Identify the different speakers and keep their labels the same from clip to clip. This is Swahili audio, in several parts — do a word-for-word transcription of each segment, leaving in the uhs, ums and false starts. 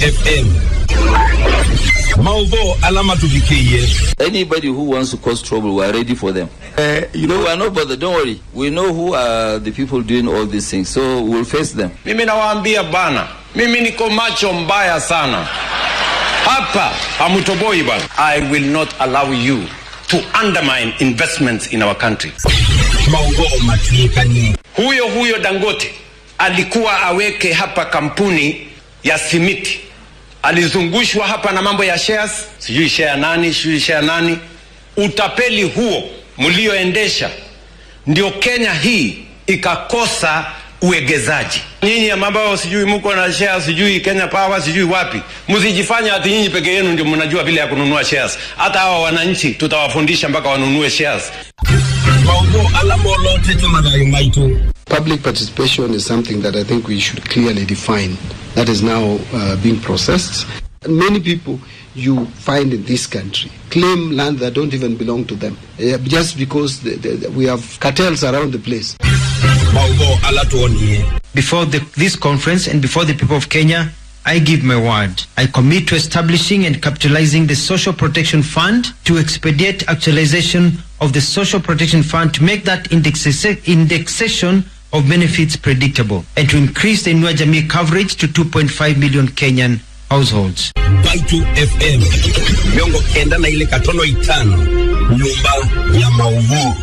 Speaker 1: F M. Mauvo alama tuvikie.
Speaker 2: Anybody who wants to cause trouble, we are ready for them. Uh, you know, we are not bothered. Don't worry. We know who are the people doing all these things, so we'll face them.
Speaker 3: Mimi nawaambia bana, mimi niko macho mbaya sana. Hapa hamutoboi bana. I will not allow you to undermine investments in our country.
Speaker 1: Mauvo matikani.
Speaker 3: Huyo huyo Dangote alikuwa aweke hapa kampuni ya simiti. Alizungushwa hapa na mambo ya shares, sijui share nani, sijui share nani. Utapeli huo mlioendesha ndio Kenya hii ikakosa uegezaji. Nyinyi ambao sijui mko na shares, sijui Kenya Power, sijui wapi, msijifanya ati nyinyi peke yenu ndio mnajua vile ya kununua shares. Hata hawa wananchi tutawafundisha mpaka wanunue shares.
Speaker 4: Public participation is something that I think we should clearly define. That is now uh, being processed. Many people you find in this country claim land that don't even belong to them, uh, just because the, the, we have cartels around the place.
Speaker 5: Before the, this conference and before the people of Kenya, I give my word. I commit to establishing and capitalizing the Social Protection Fund, to expedite actualization of the Social Protection Fund, to make that indexa- indexation of benefits predictable, and to increase the Inua Jamii coverage to two point five million Kenyan households.
Speaker 1: Baitu F M miongo kenda na ile katono itano nyumba ya Mauvo.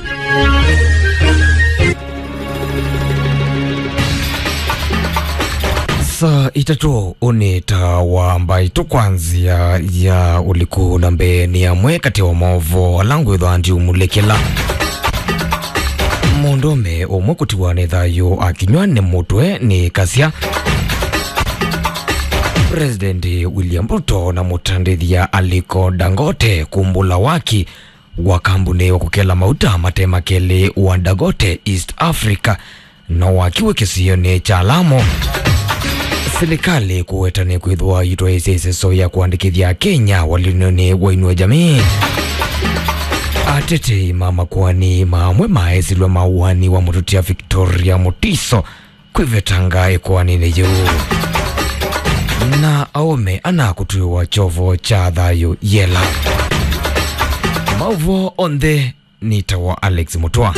Speaker 6: Sa itatu unita wa Baitu kwanzia ya uliku nambe ni ya mwekati wa Mauvo langu idho andi umulekela Mondome umwekuti wa nethayo akinywane mutwe ni kasia President William Ruto na mutandithia Aliko Dangote kumbula waki wa kambuni wa kukela mauta matema kele wa Dangote East Africa na wakiwe kisione cha Alamo. Serikali kuwetane kuidhua yitwa iseseso ya kuandikithia Kenya walinone wa Inua Jamii. Atete mama kwani maamwe maesilwa mauani wa mututia Victoria Mutiso kwivetanga ekwani neyo. Na aome anakutuwa chovo cha dhayo yela. Mauvo on the nitawa Alex Mutua.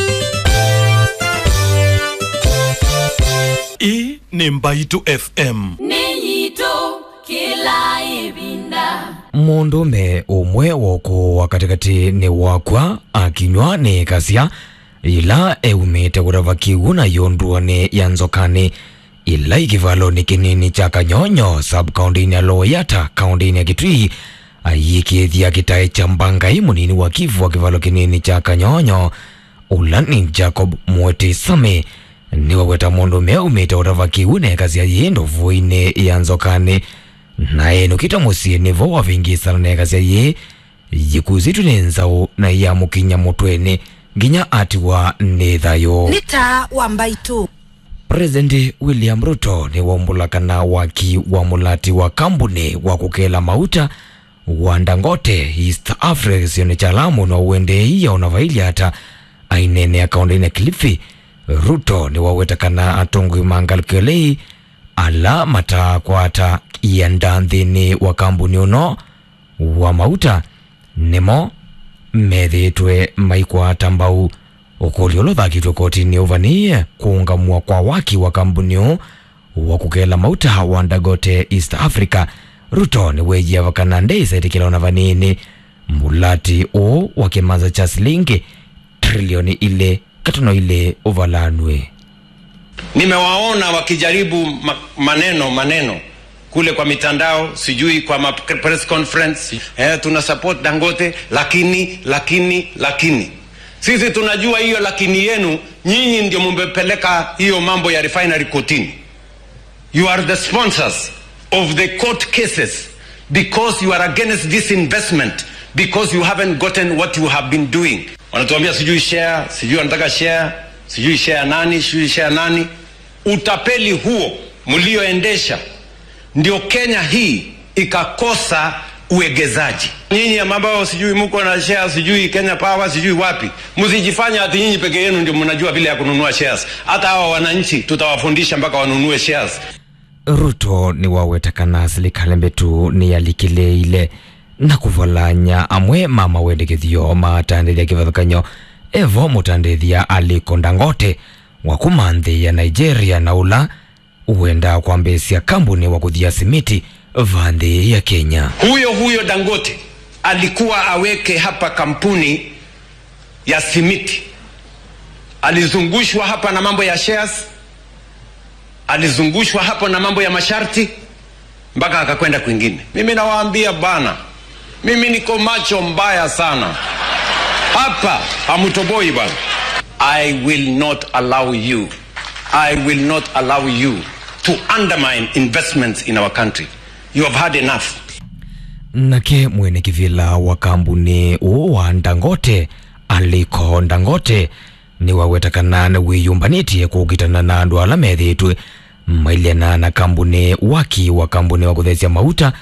Speaker 7: I ni Baitu F M.
Speaker 8: Niyito kila ibinda.
Speaker 6: Mondome umwe woko wakatikati ni wakwa akinywa ni kasia ila eumete kurava kiuna yonduane yanzokane ila ikivalo ni kinini cha Kanyonyo sub-county ni Loyata county ni Kitui ayikithia kitae cha Mbangai munini wa Kivu wakivalo kinini cha Kanyonyo ulani Jacob Mwete Same ni waweta mondome umete kurava kiuna kasia yendo vuine yanzokane na eno kita musie nevo wavingisa na kasia ye yikuzitu nenzao na ya mukinya mutwene ginya atiwa nethayo
Speaker 8: Nita wa Baitu.
Speaker 6: President William Ruto ni wambulakana waki wa mulati wa kambune wa kukela mauta wa Dangote East Africa sione chalamu na uende iya unavaili hata ainene akaunde ina Kilifi. Ruto ni wawetakana atongu mangalkelei ala mata kwa ata iandandhini wa kambuni uno wa mauta nemo methitwe maikwa tambau ukoliolo thakitwe kotini uvanie kuungamua kwa waki wa kambuni wa kukela mauta wa Dangote East Africa. Ruto ni wejia wakana ndeisa itikila unavanini mulati o wakimaza cha silingi trilioni ile katuno ile uvalanwe.
Speaker 3: Nimewaona wakijaribu ma- maneno maneno kule kwa mitandao, sijui kwa ma press conference, eh, tuna support Dangote lakini lakini lakini sisi tunajua hiyo lakini yenu nyinyi ndio mmepeleka hiyo mambo ya refinery kotini. You are the sponsors of the court cases because you are against this investment, because you haven't gotten what you have been doing. Wanatuambia sijui share, sijui wanataka share, sijui share nani, sijui share nani. Utapeli huo mlioendesha ndio Kenya hii ikakosa uegezaji. Nyinyi ambao sijui mko na shares, sijui Kenya Power, sijui wapi, msijifanya ati nyinyi peke yenu ndio mnajua vile ya kununua shares. Hata hawa wananchi tutawafundisha mpaka wanunue shares.
Speaker 6: Ruto ni wawetakana serikali mbetu ni yalikile ile na kuvalanya amwe mama wendekethio matandithia kivathukanyo evo mutandithia Aliko Dangote wa kumanthi ya Nigeria na ula uenda kwambesia kambuni wa kuthia simiti vanthi ya Kenya.
Speaker 3: Huyo huyo Dangote alikuwa aweke hapa kampuni ya simiti, alizungushwa hapa na mambo ya shares, alizungushwa hapo na mambo ya masharti mpaka akakwenda kwingine. Mimi nawaambia bana, mimi niko macho mbaya sana hapa, hamutoboi bana. I will not allow you I will not allow you to undermine investments in our country. You have had enough.
Speaker 6: Nake mwene kivila wa kambuni wa Dangote Aliko Dangote ni wawetakana na wiyumbanitie kukitana na andu ala methitwe mailiana na kambuni waki wa kambuni wa kuthesia mauta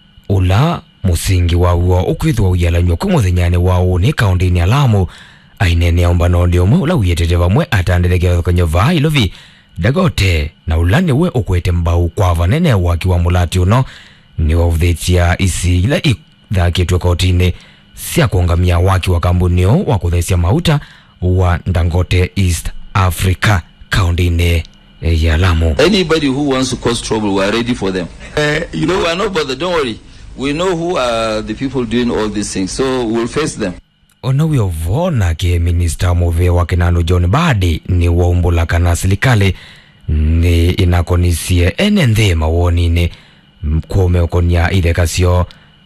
Speaker 6: ula musingi wa uo ukwithwa uyalanywa kwa muthenyane wao ni kaundini Lamu ainene ya umbano ndi umwe ula uyetete vamwe atandelekea thukanyo vaa ilovi Dangote na ulani we ukwete mbau kwa vanene waki wa mulati uno ni wauthetia isi ila ithakitwe kotini sia kuongamia waki wa kambunio wa kuthesia mauta wa Dangote East Africa kaundini ya Lamu.
Speaker 2: Anybody who wants to cause trouble, we are ready for them. Uh, you know, we are not bothered, don't worry. We know who are the people doing all these things, so we'll face them.
Speaker 6: Ona wiyovona ke Minister Move wa Kinanu John Badi ni waumbula kana serikali ni inakonisie enenthe mawoni ni mkume ukonia ithekasio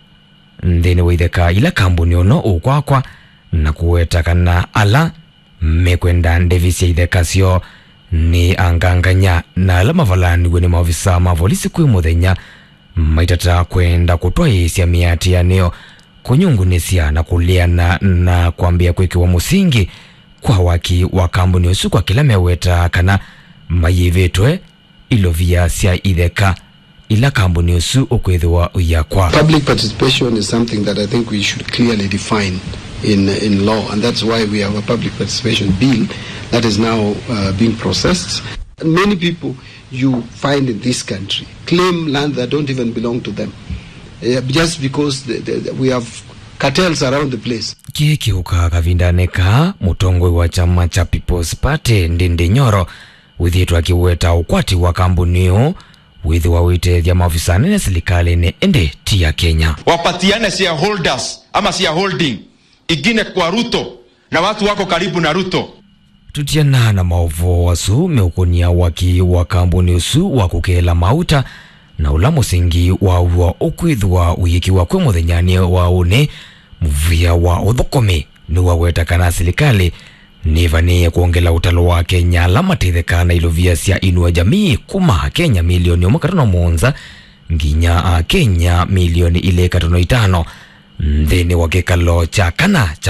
Speaker 6: nthini wa itheka ila kambuni uno ukwakwa na kuwetakana ala mekwenda ndevisia ithekasio ni anganganya na ala mavalaniwe ni maofisa mavolisi kwi muthenya maitata kwenda kutwaisya miati ya neo kunyungunesia na kuliana na kuambia kwekiwa musingi kwa waki wa kambuni usu kwa kila meweta kana mayivetwe ilovia sia itheka ila kambuni usu ukwithwa uyakwa.
Speaker 4: Public participation is something that I think we should clearly define in in law, and that's why we have a public participation bill that is now uh, being processed. And many people you find in this country claim land that don't even belong to them, uh, just because the, the, we have cartels around the place.
Speaker 6: Kiki uka kavindaneka mutongwe wa chama cha People's Party Ndindi Nyoro withitwa kiweta ukwati wa kambunio withi wawite ya maofisa nene serikali ni ende tia Kenya.
Speaker 9: Wapatiane shareholders ama shareholding igine kwa Ruto na watu wako karibu na Ruto.
Speaker 6: Tutiana na maovo wasu meukonia waki wa kambuni usu wa kukela mauta na ula musingi wa uwa ukwithwa uyikiwa kwe muthenyani wa une muvia wa uthukumi ni waweta kana serikali nivanie kuongela utalo wa Kenya la matithekana ilovia sia inua jamii kuma Kenya milioni umwe katono muonza nginya Kenya milioni ile katono itano nthini wa kikalo cha kana cha